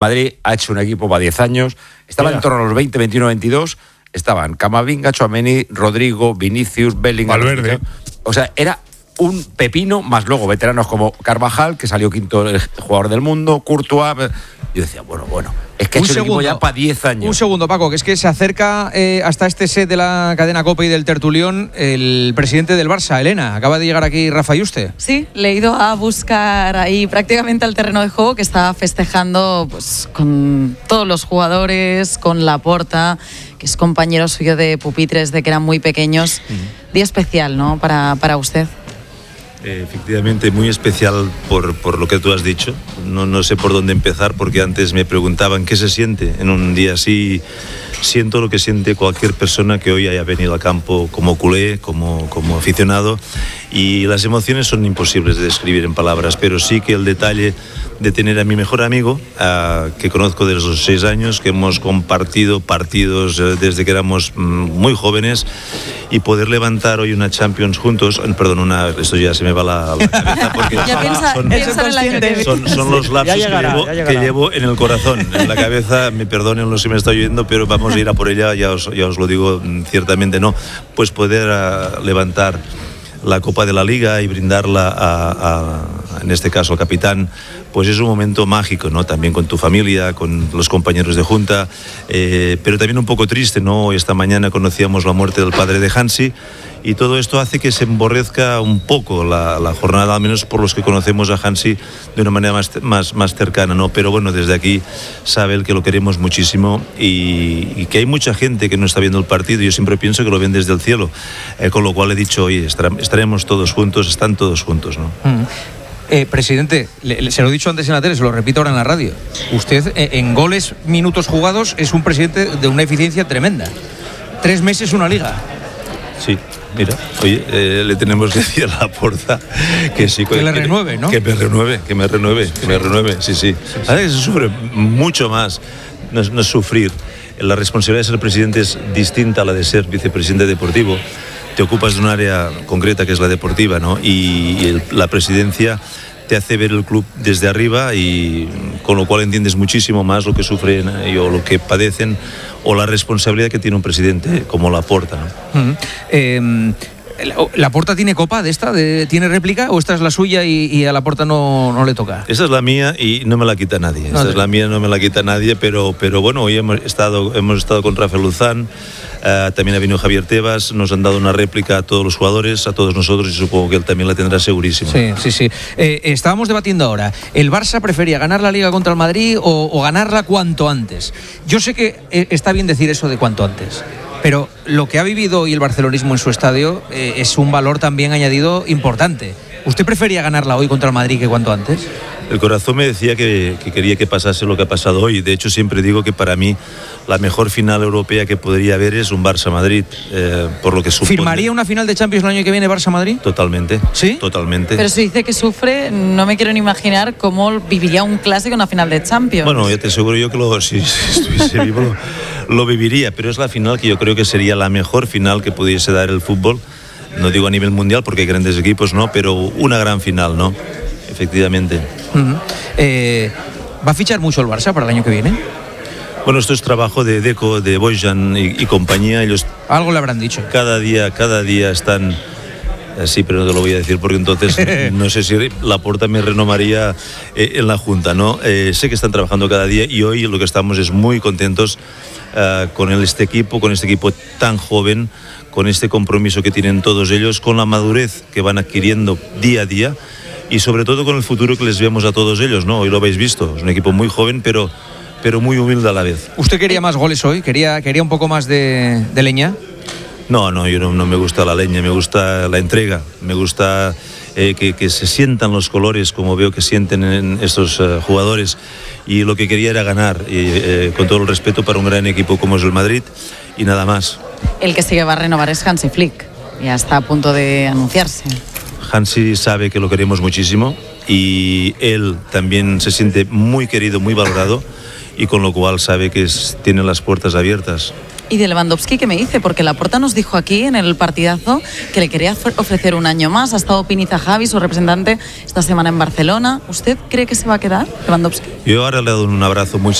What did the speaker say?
Madrid ha hecho un equipo para 10 años, estaba en torno a los 20, 21, 22, estaban Camavinga, Tchouaméni, Rodrigo, Vinicius, Bellingham, Valverde. O sea, era un pepino, más luego veteranos como Carvajal, que salió quinto jugador del mundo, Courtois. Yo decía, bueno, es que ha hecho un equipo ya para 10 años. Un segundo, Paco, que es que se acerca hasta este set de la cadena COPE y del tertulión el presidente del Barça, Elena. Acaba de llegar aquí Rafa Yuste. Sí, le he ido a buscar ahí prácticamente al terreno de juego, que está festejando pues con todos los jugadores, con Laporta, que es compañero suyo de pupitres de que eran muy pequeños. Día especial, ¿no?, para usted. Efectivamente, muy especial por lo que tú has dicho. No sé por dónde empezar, porque antes me preguntaban qué se siente en un día así. Siento lo que siente cualquier persona que hoy haya venido al campo como culé, como aficionado, y las emociones son imposibles de describir en palabras, pero sí que el detalle de tener a mi mejor amigo, que conozco desde los 6 años, que hemos compartido partidos desde que éramos muy jóvenes, y poder levantar hoy una Champions juntos, esto ya se me va la cabeza, porque son los lapsos que llevo en el corazón, en la cabeza, me perdonen los que me está oyendo, pero vamos a ir a por ella, ya os lo digo ciertamente, no, pues poder levantar la Copa de la Liga y brindarla en este caso al capitán, pues es un momento mágico, ¿no? También con tu familia, con los compañeros de junta, pero también un poco triste, ¿no? Esta mañana conocíamos la muerte del padre de Hansi, y todo esto hace que se emborrezca un poco la jornada, al menos por los que conocemos a Hansi de una manera más cercana, ¿no? Pero bueno, desde aquí sabe él que lo queremos muchísimo, y que hay mucha gente que no está viendo el partido. Yo siempre pienso que lo ven desde el cielo, con lo cual he dicho, oye, estaremos todos juntos, están todos juntos, ¿no? Presidente, se lo he dicho antes en la tele, se lo repito ahora en la radio. Usted, en goles, minutos jugados, es un presidente de una eficiencia tremenda. 3 meses, una liga. Sí, mira, oye, le tenemos que decir a Laporta que sí. Que le renueve, ¿no? Que me renueve, sí. Ahora que se sufre mucho más, no es sufrir. La responsabilidad de ser presidente es distinta a la de ser vicepresidente deportivo. Te ocupas de un área concreta que es la deportiva, ¿no? Y la presidencia te hace ver el club desde arriba, y con lo cual entiendes muchísimo más lo que sufren o lo que padecen, o la responsabilidad que tiene un presidente como Laporta, ¿no? ¿Laporta tiene copa de esta? ¿Tiene réplica o esta es la suya y a Laporta no le toca? Esa es la mía y no me la quita nadie. Esta es la mía, no me la quita nadie, pero bueno, hoy hemos estado con Rafael Luzán, también ha venido Javier Tebas, nos han dado una réplica a todos los jugadores, a todos nosotros, y supongo que él también la tendrá segurísimo. Sí. Estábamos debatiendo ahora, ¿el Barça prefería ganar la Liga contra el Madrid o ganarla cuanto antes? Yo sé que está bien decir eso de cuanto antes, pero lo que ha vivido hoy el barcelonismo en su estadio es un valor también añadido importante. ¿Usted prefería ganarla hoy contra el Madrid que cuanto antes? El corazón me decía que quería que pasase lo que ha pasado hoy. De hecho, siempre digo que para mí la mejor final europea que podría haber es un Barça-Madrid, por lo que supone. ¿Firmaría una final de Champions el año que viene Barça-Madrid? Totalmente. ¿Sí? Totalmente. Pero si dice que sufre, no me quiero ni imaginar cómo viviría un clásico en una final de Champions. Bueno, ya te aseguro yo que si estuviese vivo lo viviría, pero es la final que yo creo que sería la mejor final que pudiese dar el fútbol. No digo a nivel mundial porque hay grandes equipos, ¿no? Pero una gran final, ¿no? Efectivamente. ¿Va a fichar mucho el Barça para el año que viene? Bueno, esto es trabajo de Deco, de Bojan y compañía. Ellos algo le habrán dicho. Cada día están... Sí, pero no te lo voy a decir porque entonces no sé si Laporta me renovaría en la Junta, ¿no? Sé que están trabajando cada día, y hoy lo que estamos es muy contentos con este equipo tan joven, con este compromiso que tienen todos ellos, con la madurez que van adquiriendo día a día, y sobre todo con el futuro que les vemos a todos ellos, ¿no? Hoy lo habéis visto, es un equipo muy joven, pero muy humilde a la vez. ¿Usted quería más goles hoy? ¿Quería un poco más de leña? No, yo no me gusta la leña, me gusta la entrega, me gusta que se sientan los colores como veo que sienten en estos jugadores, y lo que quería era ganar, con todo el respeto para un gran equipo como es el Madrid, y nada más. El que sí que va a renovar es Hansi Flick, ya está a punto de anunciarse. Hansi sabe que lo queremos muchísimo, y él también se siente muy querido, muy valorado, y con lo cual sabe que tiene las puertas abiertas. ¿Y de Lewandowski qué me dice? Porque Laporta nos dijo aquí en el partidazo que le quería ofrecer un año más. Ha estado Pini Zahavi, su representante, esta semana en Barcelona. ¿Usted cree que se va a quedar, Lewandowski? Yo ahora le doy un abrazo muy